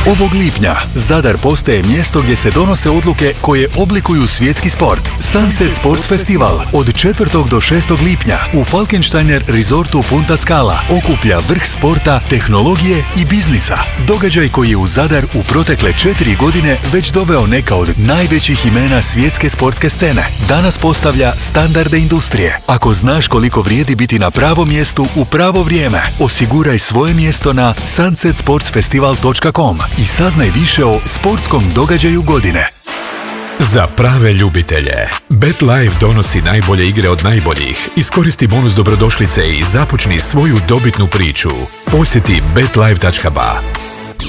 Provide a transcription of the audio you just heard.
Ovog lipnja Zadar postaje mjesto gdje se donose odluke koje oblikuju svjetski sport. Sunset Sports Festival od 4. do 6. lipnja u Falkensteiner Resortu Punta Scala okuplja vrh sporta, tehnologije i biznisa. Događaj koji je u Zadar u protekle 4 godine već doveo neka od najvećih imena svjetske sportske scene. Danas postavlja standarde industrije. Ako znaš koliko vrijedi biti na pravom mjestu u pravo vrijeme, osiguraj svoje mjesto na sunsetsportsfestival.com i saznaj više o sportskom događaju godine. Za prave ljubitelje, BetLife donosi najbolje igre od najboljih. Iskoristi bonus dobrodošlice i započni svoju dobitnu priču. Posjeti betlife.ba.